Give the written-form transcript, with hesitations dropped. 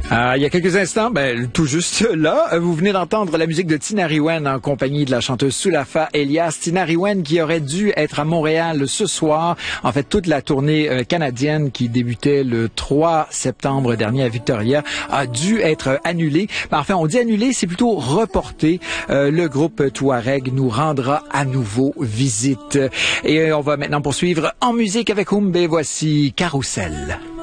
Il y a quelques instants, tout juste là, vous venez d'entendre la musique de Tinariwen en compagnie de la chanteuse Sulafa Elias. Tinariwen qui aurait dû être à Montréal ce soir. En fait, toute la tournée canadienne qui débutait le 3 septembre dernier à Victoria a dû être annulée. Enfin, on dit annulée, c'est plutôt reporté. Le groupe Touareg nous rendra à nouveau visite. Et on va maintenant poursuivre en musique avec Humbe. Voici Carousel.